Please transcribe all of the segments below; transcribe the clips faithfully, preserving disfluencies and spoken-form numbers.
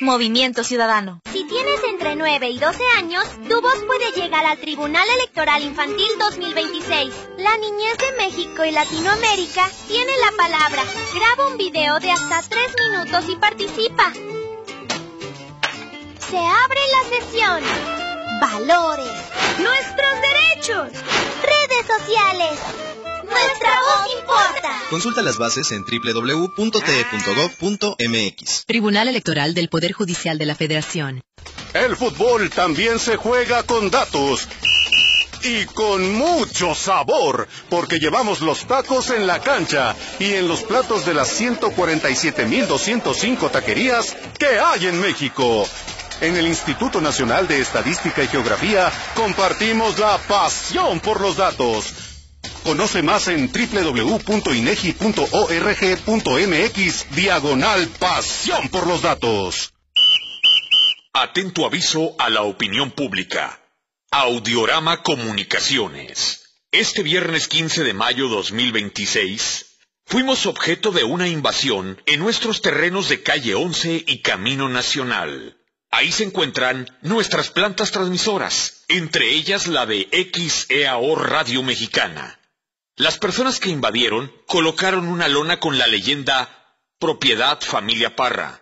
Movimiento Ciudadano. Si tienes entre nueve y doce años, tu voz puede llegar al Tribunal Electoral Infantil dos mil veintiséis. La niñez de México y Latinoamérica tiene la palabra. Graba un video de hasta tres minutos y participa. Se abre la sesión. Valores. Nuestros derechos. Redes sociales. Nuestra voz importa. Consulta las bases en doble u doble u doble u punto t e punto gov punto m x. Tribunal Electoral del Poder Judicial de la Federación. El fútbol también se juega con datos. Y con mucho sabor, porque llevamos los tacos en la cancha y en los platos de las ciento cuarenta y siete mil doscientos cinco taquerías que hay en México. En el Instituto Nacional de Estadística y Geografía compartimos la pasión por los datos. Conoce más en doble u doble u doble u punto inegi punto org punto m x diagonal pasión por los datos. Atento aviso a la opinión pública. Audiorama Comunicaciones. Este viernes quince de mayo dos mil veintiséis, fuimos objeto de una invasión en nuestros terrenos de calle once y Camino Nacional. Ahí se encuentran nuestras plantas transmisoras, entre ellas la de X E A O Radio Mexicana. Las personas que invadieron colocaron una lona con la leyenda Propiedad Familia Parra.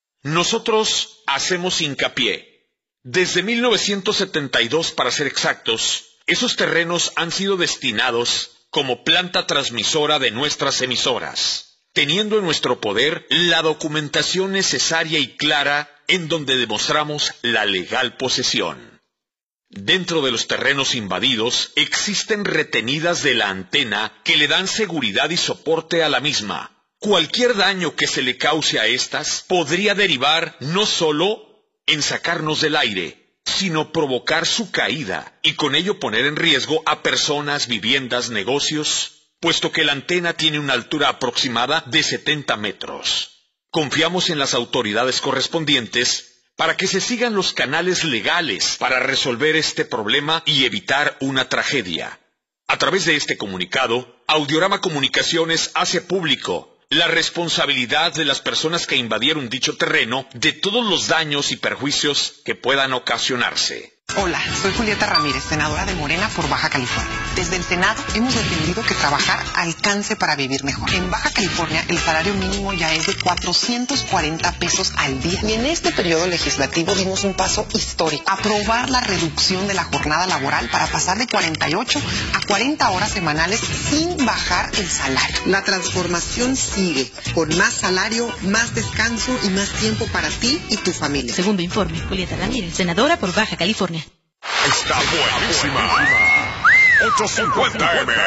Nosotros hacemos hincapié. Desde mil novecientos setenta y dos, para ser exactos, esos terrenos han sido destinados como planta transmisora de nuestras emisoras, teniendo en nuestro poder la documentación necesaria y clara en donde demostramos la legal posesión. Dentro de los terrenos invadidos existen retenidas de la antena que le dan seguridad y soporte a la misma. Cualquier daño que se le cause a estas podría derivar no solo en sacarnos del aire, sino provocar su caída y con ello poner en riesgo a personas, viviendas, negocios, puesto que la antena tiene una altura aproximada de setenta metros. Confiamos en las autoridades correspondientes para que se sigan los canales legales para resolver este problema y evitar una tragedia. A través de este comunicado, Audiorama Comunicaciones hace público la responsabilidad de las personas que invadieron dicho terreno de todos los daños y perjuicios que puedan ocasionarse. Hola, soy Julieta Ramírez, senadora de Morena por Baja California. Desde el Senado hemos defendido que trabajar alcance para vivir mejor. En Baja California el salario mínimo ya es de cuatrocientos cuarenta pesos al día. Y en este periodo legislativo dimos un paso histórico. Aprobar la reducción de la jornada laboral para pasar de cuarenta y ocho a cuarenta horas semanales sin bajar el salario. La transformación sigue, con más salario, más descanso y más tiempo para ti y tu familia. Segundo informe, Julieta Ramírez, senadora por Baja California. Está buenísima. ochocientos cincuenta eme.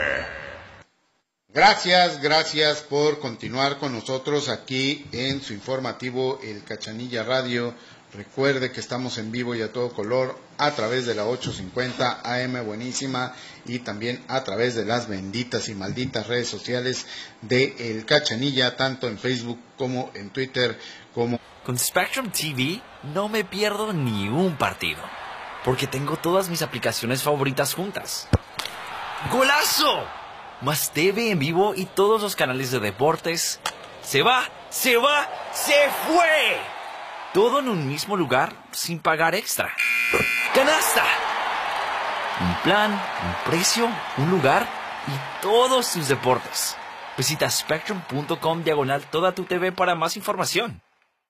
Gracias, gracias por continuar con nosotros aquí en su informativo El Cachanilla Radio. Recuerde que estamos en vivo y a todo color a través de la ochocientos cincuenta A M buenísima y también a través de las benditas y malditas redes sociales de El Cachanilla, tanto en Facebook como en Twitter como... Con Spectrum T V no me pierdo ni un partido, porque tengo todas mis aplicaciones favoritas juntas. ¡Golazo! Más T V en vivo y todos los canales de deportes. ¡Se va! ¡Se va! ¡Se fue! Todo en un mismo lugar sin pagar extra. ¡Canasta! Un plan, un precio, un lugar y todos tus deportes. Visita spectrum punto com diagonal toda tu T V para más información.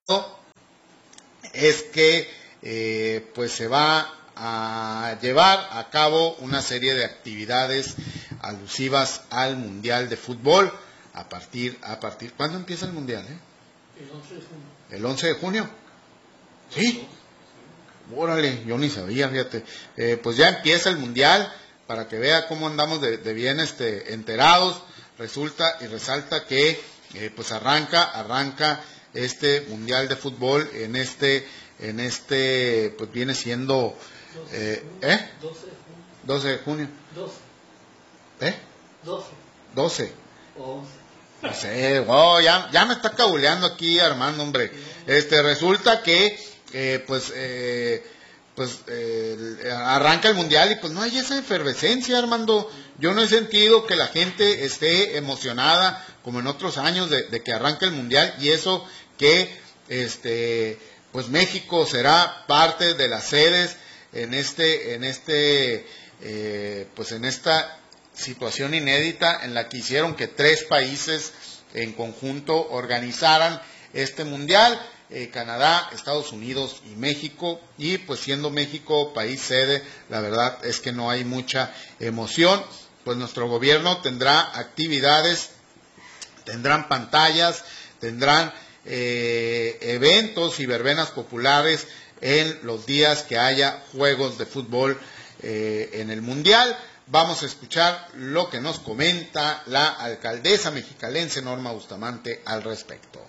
Es que eh, pues se va a llevar a cabo una serie de actividades alusivas al Mundial de Fútbol a partir, a partir, ¿cuándo empieza el Mundial? Eh? El once de junio. ¿El once de junio? ¿Sí? Órale, yo ni sabía, fíjate. Eh, pues ya empieza el Mundial, para que vea cómo andamos de, de bien este, enterados. Resulta y resalta que eh, pues arranca, arranca este Mundial de Fútbol en este, en este, pues viene siendo... Eh, ¿Eh? doce de junio. doce. ¿Eh? doce. doce. O once. No sé, oh, ya, ya me está cabuleando aquí Armando, hombre. Este, resulta que, eh, pues, eh, pues, eh, arranca el Mundial y pues no hay esa efervescencia, Armando. Yo no he sentido que la gente esté emocionada como en otros años de, de que arranque el Mundial, y eso que este, pues México será parte de las sedes en este, en este, eh, pues en esta situación inédita en la que hicieron que tres países en conjunto organizaran este mundial, eh, Canadá, Estados Unidos y México, y pues siendo México país sede, la verdad es que no hay mucha emoción, pues nuestro gobierno tendrá actividades, tendrán pantallas, tendrán eh, eventos y verbenas populares en los días que haya juegos de fútbol eh, en el mundial. Vamos a escuchar lo que nos comenta la alcaldesa mexicalense Norma Bustamante al respecto.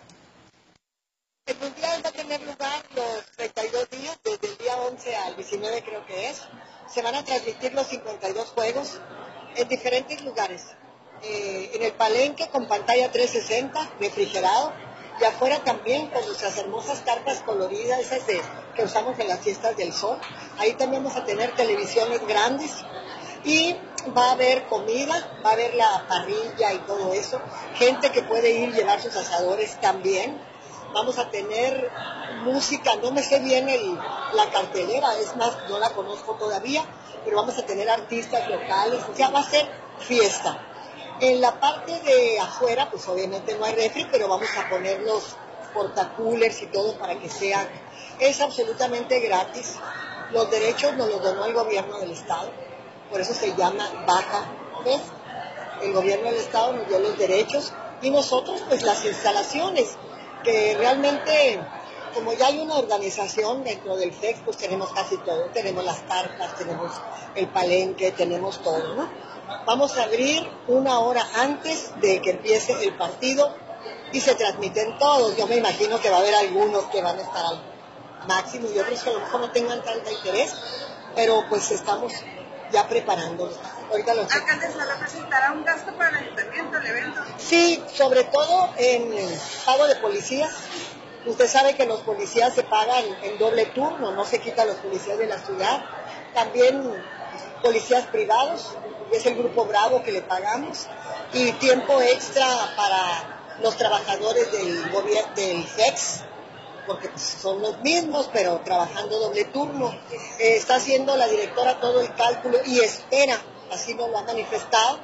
El mundial va a tener lugar los treinta y dos días, desde el día once al diecinueve creo que es. Se van a transmitir los cincuenta y dos juegos en diferentes lugares. Eh, en el Palenque con pantalla trescientos sesenta, refrigerado, y afuera también con nuestras hermosas carpas coloridas, esas de, que usamos en las fiestas del sol. Ahí también vamos a tener televisiones grandes. Y va a haber comida, va a haber la parrilla y todo eso, gente que puede ir llevar sus asadores también. Vamos a tener música, no me sé bien el, la cartelera, es más, no la conozco todavía, pero vamos a tener artistas locales, o sea, va a ser fiesta. En la parte de afuera, pues obviamente no hay refri, pero vamos a poner los portacoolers y todo para que sea, es absolutamente gratis. Los derechos nos los donó el gobierno del estado. Por eso se llama Baja Fest. El gobierno del estado nos dio los derechos y nosotros pues las instalaciones, que realmente como ya hay una organización dentro del F E X, pues tenemos casi todo, tenemos las carpas, tenemos el palenque, tenemos todo, ¿no? Vamos a abrir una hora antes de que empiece el partido y se transmiten todos. Yo me imagino que va a haber algunos que van a estar al máximo y otros que a lo mejor no tengan tanta interés, pero pues estamos ya preparándolo. Ahorita lo checo. ¿Alcaldesa, representará un gasto para el ayuntamiento, el evento? Sí, sobre todo en pago de policías. Usted sabe que los policías se pagan en doble turno, no se quitan los policías de la ciudad. También policías privados, es el Grupo Bravo que le pagamos. Y tiempo extra para los trabajadores del gobierno del F E X, porque pues, son los mismos, pero trabajando doble turno. Eh, está haciendo la directora todo el cálculo y espera, así nos lo ha manifestado,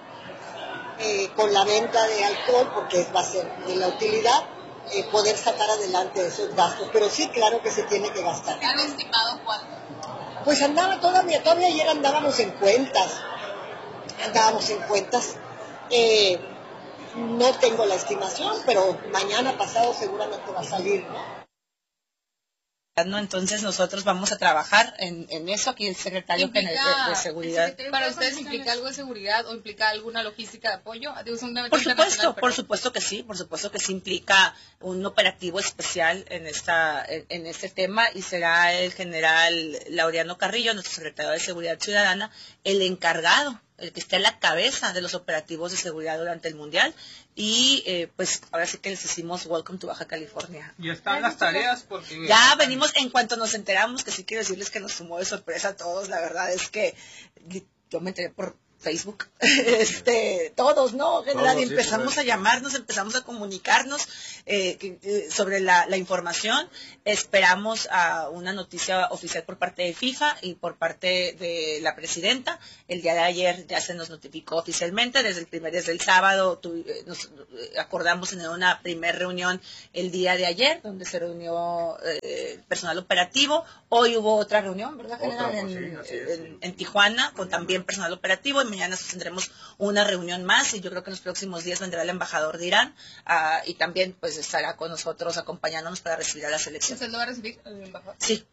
eh, con la venta de alcohol, porque va a ser de la utilidad, eh, poder sacar adelante esos gastos. Pero sí, claro que se tiene que gastar. ¿Han estimado cuánto? Pues andaba todavía, todavía ayer andábamos en cuentas, andábamos en cuentas. Eh, no tengo la estimación, pero mañana pasado seguramente va a salir, ¿no? ¿no? Entonces nosotros vamos a trabajar en, en eso. Aquí el secretario ¿Implica, de, de seguridad. ¿Para ustedes implica algo de seguridad o implica alguna logística de apoyo? Por supuesto, por supuesto que sí, por supuesto que sí implica un operativo especial en esta en, en este tema y será el general Laureano Carrillo, nuestro secretario de Seguridad Ciudadana, el encargado, el que esté a la cabeza de los operativos de seguridad durante el Mundial. Y eh, pues ahora sí que les hicimos Welcome to Baja California. Ya están las tareas porque... Ya venimos, en cuanto nos enteramos, que sí quiero decirles que nos sumó de sorpresa a todos, la verdad es que yo me enteré por Facebook, este, todos, ¿no? General, y empezamos a llamarnos, empezamos a comunicarnos eh, que, eh, sobre la, la información. Esperamos a una noticia oficial por parte de FIFA y por parte de la presidenta. El día de ayer ya se nos notificó oficialmente, desde el primer, desde el sábado tu, nos acordamos tener una primera reunión el día de ayer, donde se reunió eh, personal operativo. Hoy hubo otra reunión, ¿verdad, general? Otra, en, pues sí, así es. en, en Tijuana, con también personal operativo. Y mañana tendremos una reunión más y yo creo que en los próximos días vendrá el embajador de Irán uh, y también pues estará con nosotros acompañándonos para recibir a la selección. ¿Usted lo va a recibir, el embajador? Sí.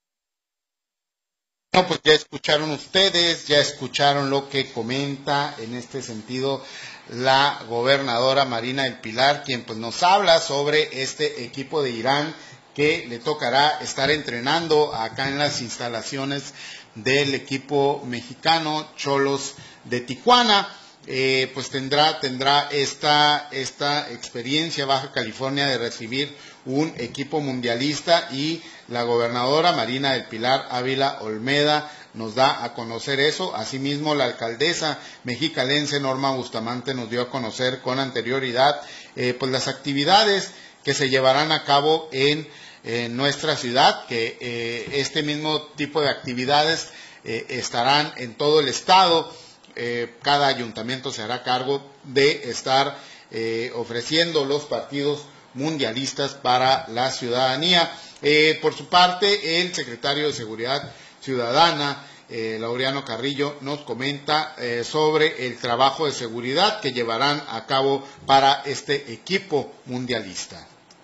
No, pues ya escucharon ustedes, ya escucharon lo que comenta en este sentido la gobernadora Marina del Pilar, quien pues nos habla sobre este equipo de Irán que le tocará estar entrenando acá en las instalaciones del equipo mexicano Xolos de Tijuana. Eh, pues tendrá tendrá esta esta experiencia Baja California de recibir un equipo mundialista, y la gobernadora Marina del Pilar Ávila Olmeda nos da a conocer eso. Asimismo, la alcaldesa mexicalense Norma Bustamante nos dio a conocer con anterioridad eh, pues las actividades que se llevarán a cabo en, en nuestra ciudad, que eh, este mismo tipo de actividades eh, estarán en todo el estado. Eh, cada ayuntamiento se hará cargo de estar eh, ofreciendo los partidos mundialistas para la ciudadanía. Eh, por su parte, el secretario de Seguridad Ciudadana, eh, Laureano Carrillo, nos comenta eh, sobre el trabajo de seguridad que llevarán a cabo para este equipo mundialista.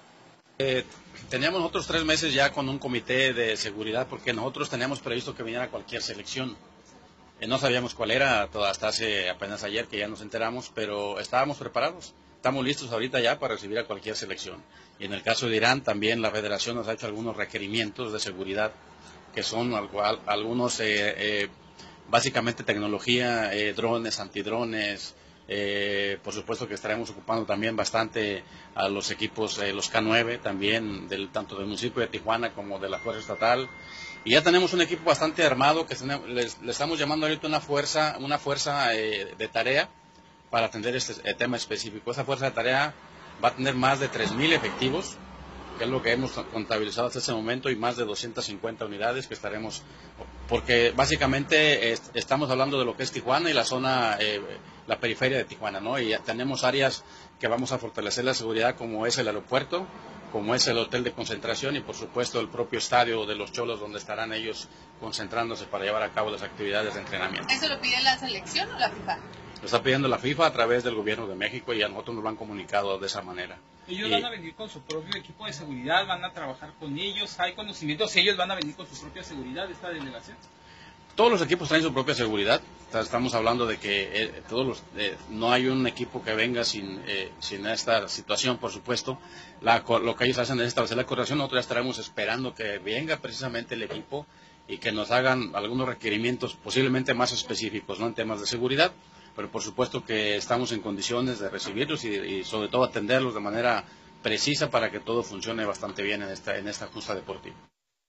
Eh, teníamos nosotros tres meses ya con un comité de seguridad porque nosotros teníamos previsto que viniera cualquier selección. Eh, no sabíamos cuál era hasta hace apenas ayer que ya nos enteramos, pero estábamos preparados. Estamos listos ahorita ya para recibir a cualquier selección. Y en el caso de Irán también la federación nos ha hecho algunos requerimientos de seguridad, que son algunos, eh, eh, básicamente tecnología, eh, drones, antidrones, eh, por supuesto que estaremos ocupando también bastante a los equipos, eh, los K nueve también, del, tanto del municipio de Tijuana como de la Fuerza Estatal. Y ya tenemos un equipo bastante armado, que le, le estamos llamando ahorita una fuerza, una fuerza eh, de tarea, para atender este eh, tema específico. Esa fuerza de tarea va a tener más de tres mil efectivos, que es lo que hemos contabilizado hasta ese momento, y más de doscientas cincuenta unidades que estaremos, porque básicamente eh, estamos hablando de lo que es Tijuana y la zona, eh, la periferia de Tijuana, ¿no? Y ya tenemos áreas que vamos a fortalecer la seguridad, como es el aeropuerto, como es el hotel de concentración y por supuesto el propio estadio de los Cholos, donde estarán ellos concentrándose para llevar a cabo las actividades de entrenamiento. ¿Eso lo pide la selección o la FIFA? Lo está pidiendo la FIFA a través del gobierno de México y a nosotros nos lo han comunicado de esa manera. Ellos y, van a venir con su propio equipo de seguridad, van a trabajar con ellos, hay conocimientos, ellos van a venir con su propia seguridad, esta delegación. Todos los equipos traen su propia seguridad. Estamos hablando de que eh, todos los, eh, no hay un equipo que venga sin, eh, sin esta situación, por supuesto. La, lo que ellos hacen es establecer la coordinación. Nosotros ya estaremos esperando que venga precisamente el equipo y que nos hagan algunos requerimientos posiblemente más específicos, ¿no?, en temas de seguridad. Pero por supuesto que estamos en condiciones de recibirlos y, y sobre todo atenderlos de manera precisa para que todo funcione bastante bien en esta, en esta justa deportiva.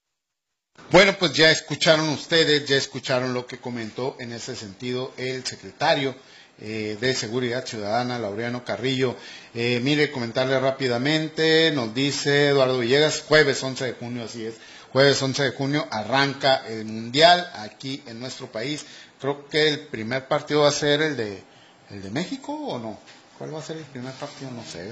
Bueno, pues ya escucharon ustedes, ya escucharon lo que comentó en ese sentido el secretario eh, de Seguridad Ciudadana, Laureano Carrillo. Eh, mire, comentarle rápidamente, nos dice Eduardo Villegas, jueves once de junio, así es, jueves once de junio arranca el Mundial aquí en nuestro país. Creo que el primer partido va a ser el de el de México, ¿o no? ¿Cuál va a ser el primer partido? No sé.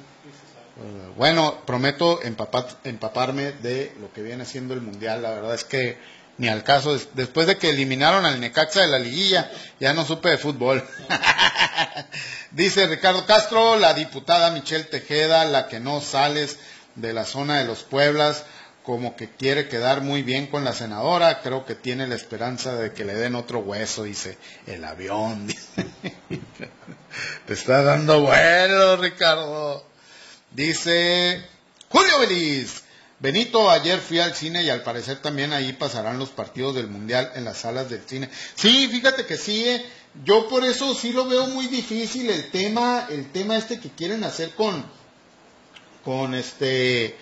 Uh, bueno, prometo empapar, empaparme de lo que viene siendo el Mundial. La verdad es que ni al caso. Después de que eliminaron al Necaxa de la liguilla, ya no supe de fútbol. Dice Ricardo Castro, la diputada Michelle Tejeda, la que no sales de la zona de los Pueblas, como que quiere quedar muy bien con la senadora, creo que tiene la esperanza de que le den otro hueso, dice, el avión, dice. Te está dando vuelo, Ricardo. Dice Julio Beliz, Benito, ayer fui al cine y al parecer también ahí pasarán los partidos del Mundial en las salas del cine. Sí, fíjate que sí, eh. Yo por eso sí lo veo muy difícil el tema, el tema este que quieren hacer con, con este...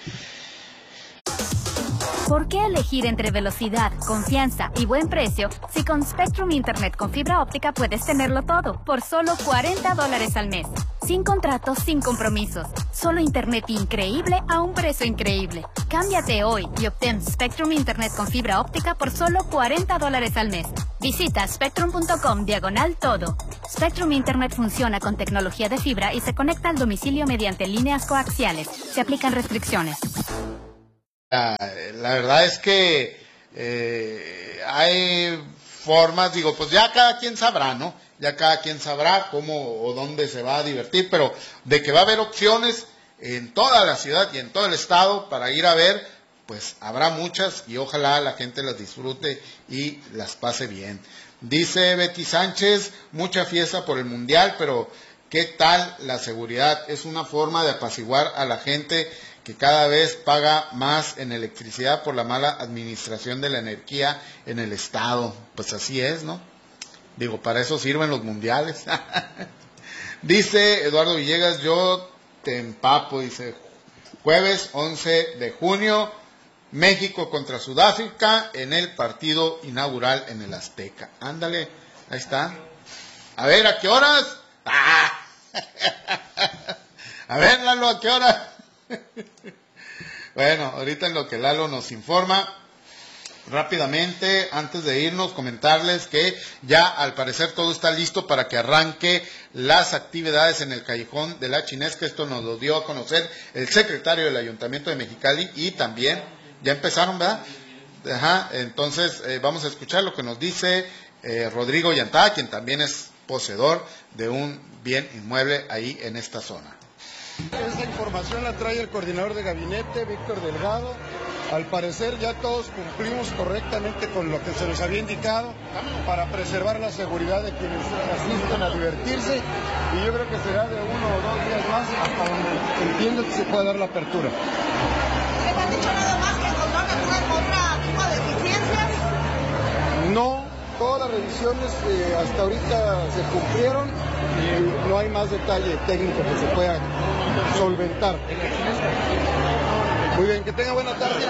¿Por qué elegir entre velocidad, confianza y buen precio si con Spectrum Internet con fibra óptica puedes tenerlo todo por solo cuarenta dólares al mes? Sin contratos, sin compromisos. Solo Internet increíble a un precio increíble. Cámbiate hoy y obtén Spectrum Internet con fibra óptica por solo cuarenta dólares al mes. Visita spectrum punto com diagonal todo. Spectrum Internet funciona con tecnología de fibra y se conecta al domicilio mediante líneas coaxiales. Se aplican restricciones. La, la verdad es que eh, hay formas, digo, pues ya cada quien sabrá, ¿no? Ya cada quien sabrá cómo o dónde se va a divertir, pero de que va a haber opciones en toda la ciudad y en todo el estado para ir a ver, pues habrá muchas y ojalá la gente las disfrute y las pase bien. Dice Betty Sánchez, mucha fiesta por el Mundial, pero ¿qué tal la seguridad? Es una forma de apaciguar a la gente que cada vez paga más en electricidad por la mala administración de la energía en el estado. Pues así es, ¿no? Digo, para eso sirven los mundiales. Dice Eduardo Villegas, yo te empapo, dice, jueves once de junio, México contra Sudáfrica en el partido inaugural en el Azteca. Ándale, ahí está. A ver, ¿a qué horas? ¡Ah! A ver, Lalo, ¿a qué hora? Bueno, ahorita en lo que Lalo nos informa, rápidamente, antes de irnos, comentarles que ya al parecer todo está listo para que arranque las actividades en el Callejón de la Chinesca. Esto nos lo dio a conocer el secretario del Ayuntamiento de Mexicali y también, ya empezaron, ¿verdad? Ajá, entonces eh, vamos a escuchar lo que nos dice eh, Rodrigo Yantada, quien también es poseedor de un bien inmueble ahí en esta zona. Esa información la trae el coordinador de gabinete, Víctor Delgado. Al parecer ya todos cumplimos correctamente con lo que se nos había indicado para preservar la seguridad de quienes asisten a divertirse, y yo creo que será de uno o dos días más hasta donde entiendo que se pueda dar la apertura. ¿Les han dicho nada más que encontraron otro tipo de deficiencias? No, todas las revisiones eh, hasta ahorita se cumplieron y no hay más detalle técnico que se pueda solventar. Muy bien, que tenga buena tarde.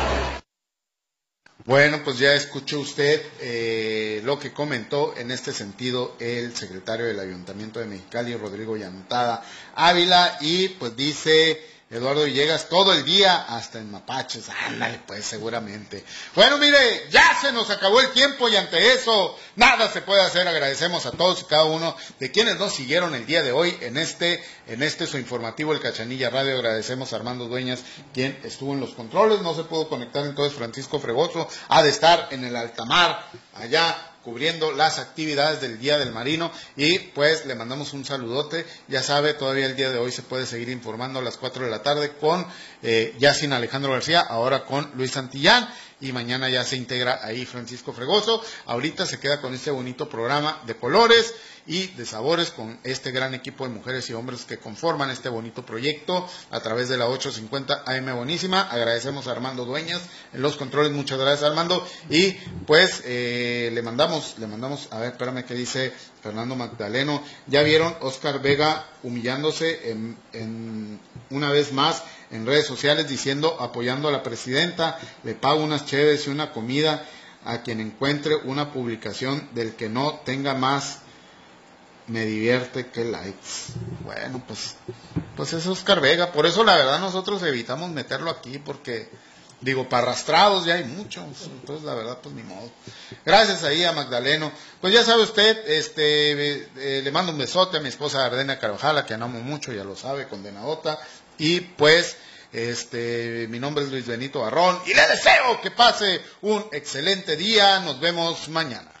Bueno, pues ya escuchó usted eh, lo que comentó en este sentido el secretario del Ayuntamiento de Mexicali, Rodrigo Yantada Ávila, y pues dice Eduardo Villegas, todo el día hasta en mapaches. Ándale, pues seguramente. Bueno, mire, ya se nos acabó el tiempo y ante eso nada se puede hacer. Agradecemos a todos y cada uno de quienes nos siguieron el día de hoy en este, en este su informativo, el Cachanilla Radio. Agradecemos a Armando Dueñas, quien estuvo en los controles, no se pudo conectar, entonces Francisco Fregoso ha de estar en el altamar allá cubriendo las actividades del Día del Marino, y pues le mandamos un saludote. Ya sabe, todavía el día de hoy se puede seguir informando a las cuatro de la tarde con eh, ya sin Alejandro García, ahora con Luis Santillán, y mañana ya se integra ahí Francisco Fregoso. Ahorita se queda con este bonito programa de colores y de sabores con este gran equipo de mujeres y hombres que conforman este bonito proyecto a través de la ochocientos cincuenta A M Buenísima. Agradecemos a Armando Dueñas en los controles, muchas gracias Armando, y pues eh, le mandamos, le mandamos, a ver, espérame, ¿qué dice Fernando Magdaleno? Ya vieron Oscar Vega humillándose en, en una vez más en redes sociales diciendo, apoyando a la presidenta, le pago unas cheves y una comida a quien encuentre una publicación del que no tenga más, me divierte que likes. Bueno, pues, pues es Oscar Vega, por eso la verdad nosotros evitamos meterlo aquí, porque digo, para arrastrados ya hay muchos, entonces la verdad pues ni modo. Gracias ahí a Magdaleno. Pues ya sabe usted, este eh, le mando un besote a mi esposa Ardena Carvajal, a quien amo mucho, ya lo sabe, condenadota, y pues este mi nombre es Luis Benito Barrón y le deseo que pase un excelente día. Nos vemos mañana.